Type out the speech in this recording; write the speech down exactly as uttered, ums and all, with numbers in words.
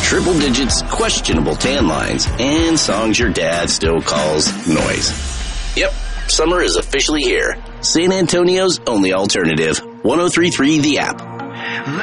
triple digits, questionable tan lines, and songs your dad still calls noise. Yep, summer is officially here. San Antonio's only alternative, one oh three point three The App.